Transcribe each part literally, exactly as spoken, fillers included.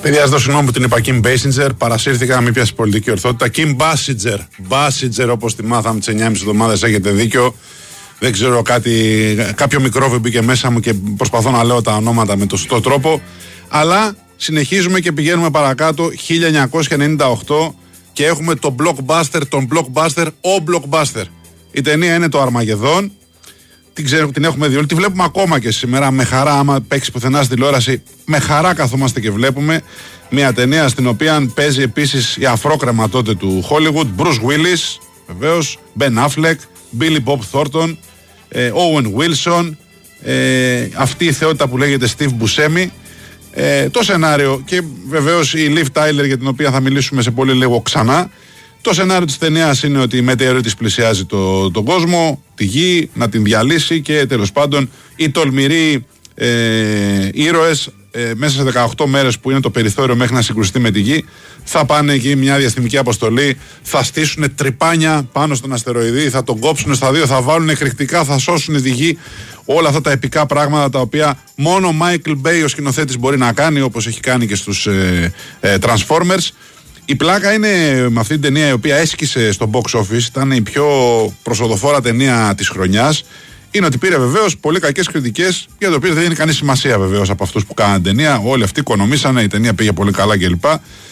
Παιδιά, στο συγγνώμη που την είπα Kim Basinger, παρασύρθηκα να μην πιάσει πολιτική ορθότητα. Kim Basinger, Basinger όπως τη μάθαμε τις εννιά και μισή εβδομάδες, έχετε δίκιο. Δεν ξέρω, κάτι, κάποιο μικρόβιο μπήκε μέσα μου και προσπαθώ να λέω τα ονόματα με τον σωστό τρόπο. Αλλά συνεχίζουμε και πηγαίνουμε παρακάτω. χίλια εννιακόσια ενενήντα οκτώ και έχουμε το blockbuster, τον blockbuster, ο blockbuster. Η ταινία είναι το Αρμαγεδόν. Την, ξέρω, την έχουμε δει όλη. Τη βλέπουμε ακόμα και σήμερα με χαρά. Άμα παίξει πουθενά στην τηλεόραση, με χαρά καθόμαστε και βλέπουμε. Μια ταινία στην οποία παίζει επίσης η αφρόκρεμα τότε του Hollywood, Bruce Willis, βεβαίως, Ben Affleck, Billy Bob Thornton, ε, Owen Wilson, ε, αυτή η θεότητα που λέγεται Steve Buscemi. Ε, το σενάριο και βεβαίως η Liv Tyler, για την οποία θα μιλήσουμε σε πολύ λίγο ξανά. Το σενάριο της ταινίας είναι ότι η μετεωρίτη της πλησιάζει το, τον κόσμο, τη γη, να την διαλύσει και τέλος πάντων οι τολμηροί ε, ήρωες ε, μέσα σε δεκαοκτώ μέρες που είναι το περιθώριο μέχρι να συγκρουστεί με τη γη, θα πάνε εκεί μια διαστημική αποστολή, θα στήσουν τρυπάνια πάνω στον αστεροειδή, θα τον κόψουν στα δύο, θα βάλουν εκρηκτικά, θα σώσουν τη γη. Όλα αυτά τα επικά πράγματα τα οποία μόνο ο Michael Bay ο σκηνοθέτης μπορεί να κάνει, όπως έχει κάνει και στους ε, ε, Transformers. Η πλάκα είναι με αυτή την ταινία, η οποία έσκησε στο box office, ήταν η πιο προσοδοφόρα ταινία της χρονιάς. Είναι ότι πήρε βεβαίως πολύ κακές κριτικές, για το οποίο δεν είναι κανεί σημασία βεβαίως από αυτούς που κάναν ταινία. Όλοι αυτοί οικονομήσανε, η ταινία πήγε πολύ καλά κλπ.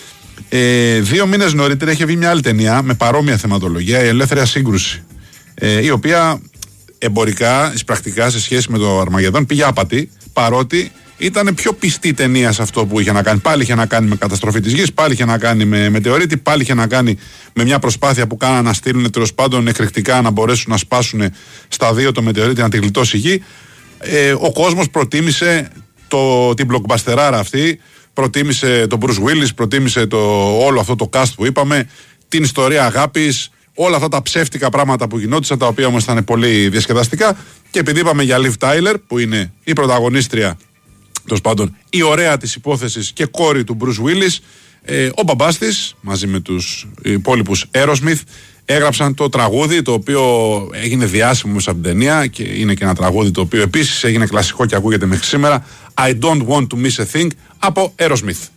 Ε, δύο μήνες νωρίτερα είχε βγει μια άλλη ταινία με παρόμοια θεματολογία, η Ελεύθερη Σύγκρουση. Ε, η οποία εμπορικά, πρακτικά σε σχέση με το Αρμαγεδόν πήγε άπατη, παρότι ήταν πιο πιστή ταινία σε αυτό που είχε να κάνει. Πάλι είχε να κάνει με καταστροφή της γης, πάλι είχε να κάνει με μετεωρίτη, πάλι είχε να κάνει με μια προσπάθεια που κάνανε να στείλουν τέλος πάντων εκρηκτικά να μπορέσουν να σπάσουν στα δύο το μετεωρίτη, να τη γλιτώσει η γη. Ε, ο κόσμος προτίμησε το, την μπλοκμπαστεράρα αυτή, προτίμησε τον Bruce Willis, προτίμησε το, όλο αυτό το cast που είπαμε, την ιστορία αγάπης, όλα αυτά τα ψεύτικα πράγματα που γινόντουσαν, τα οποία όμως ήταν πολύ διασκεδαστικά. Και επειδή είπαμε για Liv Tyler, που είναι η πρωταγωνίστρια, τέλος πάντων η ωραία της υπόθεσης και κόρη του Bruce Willis, ε, ο μπαμπάς της μαζί με τους υπόλοιπους Aerosmith έγραψαν το τραγούδι, το οποίο έγινε διάσημο μέσα από την ταινία και είναι και ένα τραγούδι το οποίο επίσης έγινε κλασικό και ακούγεται μέχρι σήμερα, I don't want to miss a thing, από Aerosmith.